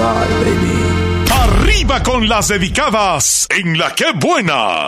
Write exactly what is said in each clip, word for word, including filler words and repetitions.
Ay, baby. Arriba con las dedicadas en La Qué Buena.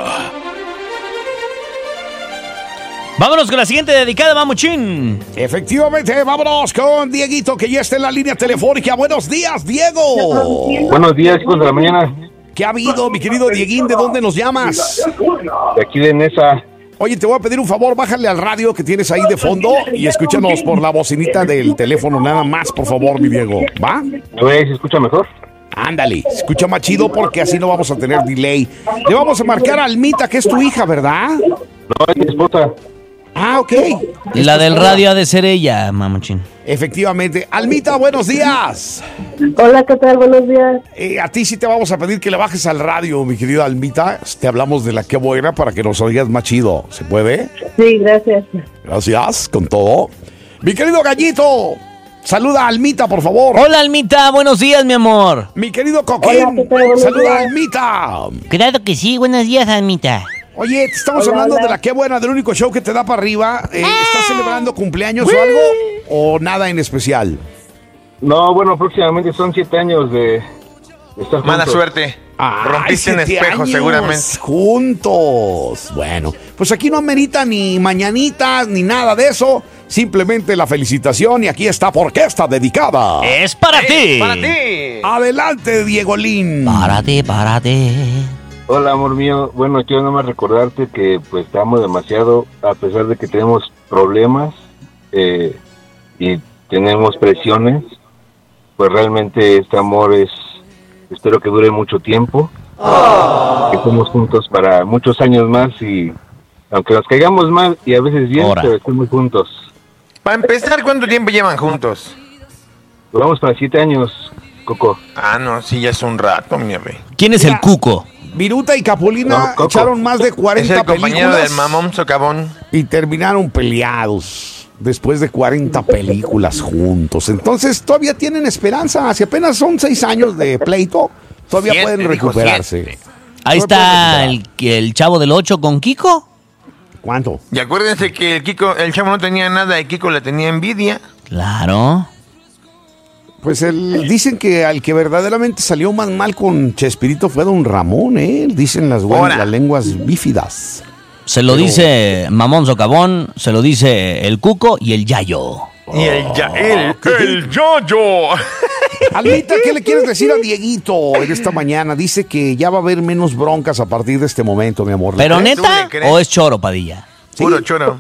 Vámonos con la siguiente dedicada, mamuchín. Efectivamente, vámonos con Dieguito, que ya está en la línea telefónica. Buenos días, Diego. Buenos días, hijos de la mañana. ¿Qué ha habido, mi querido Dieguín? ¿De dónde nos llamas? De aquí de Nesa. Oye, te voy a pedir un favor, bájale al radio que tienes ahí de fondo y escúchanos por la bocinita del teléfono, nada más, por favor, mi Diego. ¿Va? ¿Me voy a ver si escucha mejor? Ándale, escucha más chido porque así no vamos a tener delay. Le vamos a marcar a Almita, que es tu hija, ¿verdad? No, es mi esposa. Ah, ok. La del radio ha de ser ella, mamuchín. Efectivamente. Almita, buenos días. Hola, ¿qué tal? Buenos días. Eh, a ti sí te vamos a pedir que le bajes al radio, mi querida Almita. Te hablamos de La Qué Buena para que nos oigas más chido. ¿Se puede? Sí, gracias. Gracias, con todo. Mi querido Gallito, saluda a Almita, por favor. Hola, Almita, buenos días, mi amor. Mi querido Coquín, Hola, ¿qué tal? Buenos saluda a días. Almita. Claro que sí, buenos días, Almita. Oye, te estamos Hola, hablando hola. de La Qué Buena, del único show que te da para arriba. Eh, ¿Estás celebrando cumpleaños o algo? ¿O nada en especial? No, bueno, próximamente son siete años de, de estar Mala juntos. suerte. Ay, Rompiste un siete espejo, años seguramente. Juntos. Bueno, pues aquí no amerita ni mañanitas ni nada de eso. Simplemente la felicitación y aquí está porque está dedicada. Es para ti. ¡Para ti! Adelante, Diegolín. Párate, párate. Hola, amor mío. Bueno, quiero nomás recordarte que pues te amo demasiado, a pesar de que tenemos problemas eh, y tenemos presiones, pues realmente este amor es, espero que dure mucho tiempo, oh. que estemos juntos para muchos años más y aunque nos caigamos mal y a veces bien, Ahora. pero estemos juntos. Para empezar, ¿cuánto tiempo llevan juntos? Vamos para siete años, Coco. Ah, no, sí, ya es un rato, mi rey. ¿Quién es Mira. el cuco? Viruta y Capulina No, Coco. echaron más de Es cuarenta el compañero películas del mamón socavón. y terminaron peleados después de cuarenta películas juntos. Entonces todavía tienen esperanza. Si apenas son seis años de pleito, todavía Siete, pueden dijo, recuperarse. siete. Ahí No está pueden el, el chavo del ocho con Kiko. ¿Cuánto? Y acuérdense que el Kiko, el chavo no tenía nada, el Kiko le tenía envidia. Claro. Pues el, dicen que al que verdaderamente salió más mal con Chespirito fue don Ramón, ¿eh? Dicen las, buen- Ahora. las lenguas bífidas. Se lo Pero- dice Mamón Socavón, se lo dice el Cuco y el Yayo. Y el ya, el, el yo-yo. Almita, ¿qué le quieres decir a Dieguito en esta mañana? Dice que ya va a haber menos broncas a partir de este momento, mi amor. ¿Le ¿Pero crees? ¿Tú neta le crees? o es choro, Padilla? Sí. Puro choro.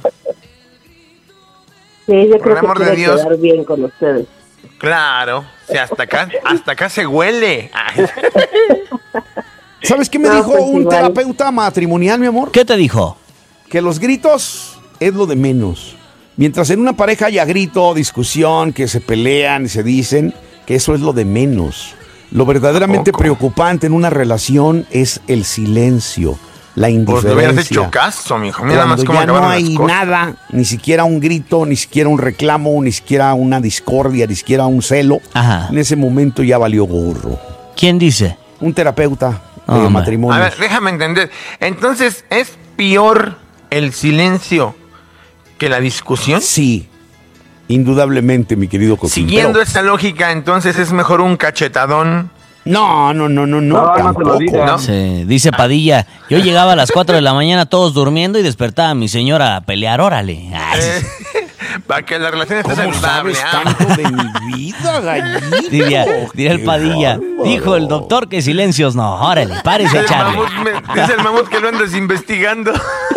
Sí, yo Por el creo amor que de quiere Dios. quedar bien con ustedes. Claro. O sea, hasta acá, hasta acá se huele. Ay. ¿Sabes qué me No, dijo pues un igual. terapeuta matrimonial, mi amor? ¿Qué te dijo? Que los gritos es lo de menos. Mientras en una pareja haya grito, discusión, que se pelean y se dicen, que eso es lo de menos. Lo verdaderamente ¿A poco? preocupante en una relación es el silencio, la Pues le hubieras indiferencia. hecho caso, mijo. Mira Cuando más cómo ya no acabaron hay las cosas. nada, ni siquiera un grito, ni siquiera un reclamo, ni siquiera una discordia, ni siquiera un celo, Ajá. en ese momento ya valió gorro. ¿Quién dice? Un terapeuta de Hombre. matrimonio. A ver, déjame entender. Entonces, ¿es peor el silencio que la discusión? Sí, indudablemente, mi querido Coquín. Siguiendo pero- esa lógica, entonces es mejor un cachetadón. No, no, no, no, no, No, no te lo tampoco. digas. ¿no? Sí, dice Padilla, yo llegaba a las cuatro de la mañana todos durmiendo y despertaba a mi señora a pelear, órale. Ay, Eh, para que la relación esté ¿Cómo saludable. sabes ah. tanto de mi vida, gallito? diría, diría el Qué Padilla, bárbaro. dijo el doctor que silencios no, órale, párese a Dice el, echarle. mamut, me- dice el mamut que lo andas investigando.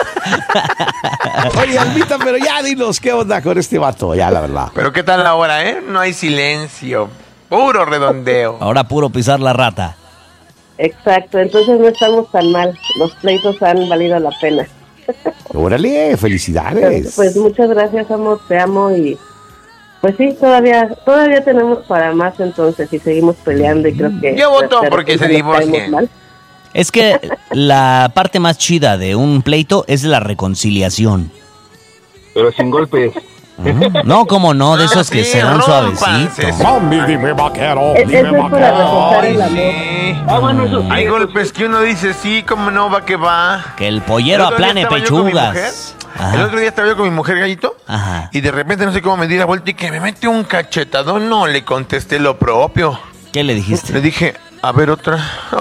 Oye, Almita, pero ya dinos qué onda con este vato, ya la verdad. Pero ¿qué tal ahora, eh? No hay silencio. Puro redondeo. Ahora puro pisar la rata. Exacto, entonces no estamos tan mal. Los pleitos han valido la pena. Órale, felicidades. Pues muchas gracias, amor, te amo y pues sí, todavía todavía tenemos para más entonces y seguimos peleando y creo que... Yo voto de porque repente se nos caemos divorcien. mal. Es que la parte más chida de un pleito es la reconciliación. Pero sin golpes. No, como no, de esos que Sí, se dan rómpanse. suavecitos. Mami, dime vaquero, E- dime Eso es para vaquero. reforzar el amor. Sí. Ah, bueno, eso sí, Hay eso golpes que uno dice, sí, cómo no, va que va. Que el pollero El otro día aplane estaba yo con mi mujer, pechugas. El Ajá. otro día estaba yo con mi mujer, Gallito, Ajá. y de repente no sé cómo me di la vuelta y que me mete un cachetadón. No le contesté lo propio. ¿Qué le dijiste? Le dije, a ver otra.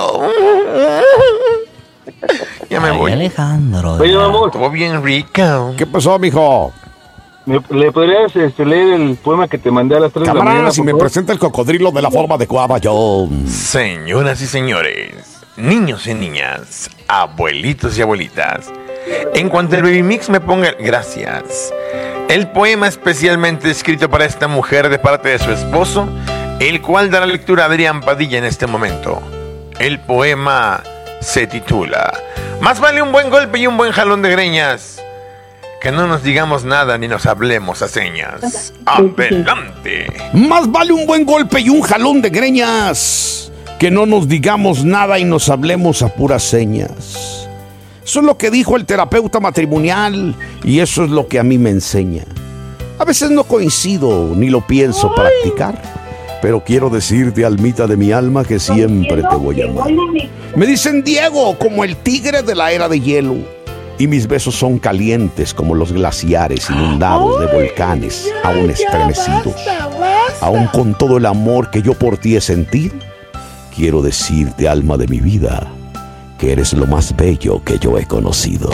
Ya me Ay, voy. Alejandro. Oye, vamos. Estuvo bien rica. ¿Qué pasó, mijo? ¿Me- ¿Le podrías este, leer el poema que te mandé a las tres de la Camarada, mañana? si por me favor? presenta el cocodrilo de la forma adecuada, yo... Señoras y señores, niños y niñas, abuelitos y abuelitas, en cuanto el Baby Mix me ponga... Gracias. El poema especialmente escrito para esta mujer de parte de su esposo, el cual dará lectura a Adrián Padilla en este momento. El poema se titula Más vale un buen golpe y un buen jalón de greñas que no nos digamos nada ni nos hablemos a señas. ¡Adelante! Más vale un buen golpe y un jalón de greñas que no nos digamos nada y nos hablemos a puras señas. Eso es lo que dijo el terapeuta matrimonial y eso es lo que a mí me enseña. A veces no coincido ni lo pienso practicar, pero quiero decirte, almita de mi alma, que siempre te voy a amar. Me dicen Diego como el tigre de la era de hielo y mis besos son calientes como los glaciares inundados de volcanes aún estremecidos. Aún con todo el amor que yo por ti he sentido, quiero decirte, alma de mi vida, que eres lo más bello que yo he conocido.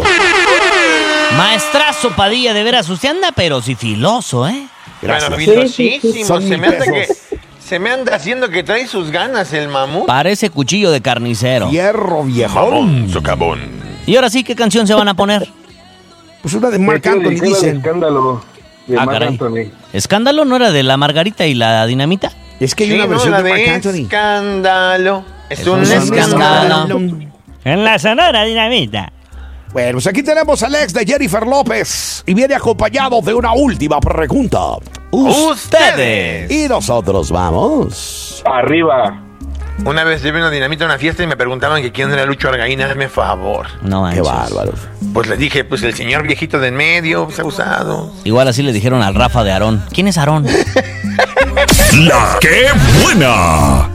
Maestrazo Padilla, de veras, usted anda pero sí filoso, ¿eh? Gracias. Bueno, filosísimo. Son Se mil me, anda que, pesos. se me anda haciendo que trae sus ganas el mamut. Parece cuchillo de carnicero. Hierro viejón. Mamón, socavón. Y ahora sí, ¿qué canción se van a poner? Pues una de Marc Me quiero Anthony, dedicar al dicen. escándalo de Ah, Marc caray. Anthony. ¿Escándalo no era de la Margarita y la Dinamita? Es que hay Sí, una no, versión la de Marc de Anthony. escándalo. Es, Es un un escándalo. escándalo. En la Sonora Dinamita. Bueno, pues aquí tenemos al ex de Jennifer López y viene acompañado de una última pregunta. Ustedes. Y nosotros vamos. Arriba. Una vez llevé una dinamita a una fiesta y me preguntaban que quién era Lucho Argaín. Hazme favor. No Qué manches. bárbaros. Pues le dije, pues el señor viejito de en medio, pues abusado. Igual así le dijeron al Rafa de Aarón. ¿Quién es Aarón? La que buena.